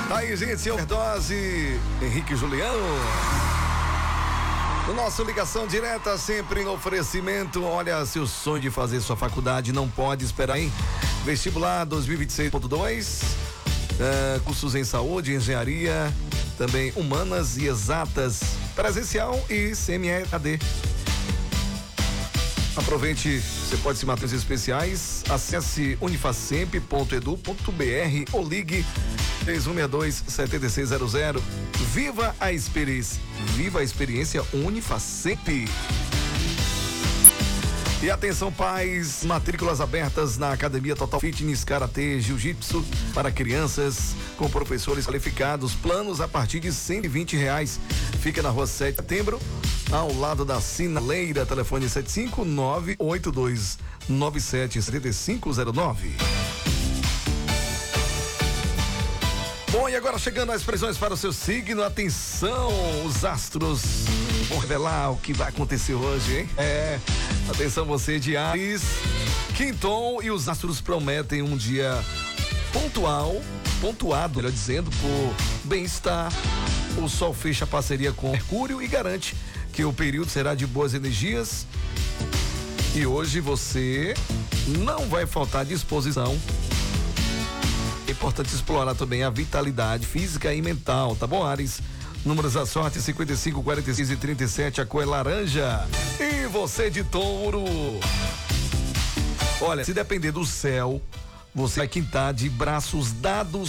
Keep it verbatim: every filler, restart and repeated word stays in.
Aí, gente, overdose, Henrique e Juliano. O nosso Ligação Direta sempre em oferecimento. Olha, se o sonho de fazer sua faculdade não pode esperar, hein? Vestibular dois mil e vinte e seis ponto dois, uh, cursos em saúde, engenharia, também humanas e exatas, presencial e semi E A D. Aproveite, você pode se matriz especiais, acesse unifacemp ponto edu ponto br ou ligue três um seis dois, sete seis zero zero. Viva a experiência, viva a experiência Unifacemp. E atenção, pais, matrículas abertas na Academia Total Fitness, Karatê, Jiu-Jitsu para crianças com professores qualificados, planos a partir de cento e vinte reais. Fica na rua sete de setembro, ao lado da Sinaleira, telefone sete cinco nove oito dois nove sete sete cinco zero nove. Bom, e agora chegando às previsões para o seu signo, atenção, os astros vão revelar o que vai acontecer hoje, hein? É, atenção você de Áries, Quinton, e os astros prometem um dia pontual, pontuado, melhor dizendo, por bem-estar. O Sol fecha a parceria com Mercúrio e garante que o período será de boas energias. E hoje você não vai faltar disposição. É importante explorar também a vitalidade física e mental, tá bom, Áries? Números da sorte: cinquenta e cinco, quarenta e seis e trinta e sete, a cor é laranja. E você de Touro? Olha, se depender do céu, você vai quintar de braços dados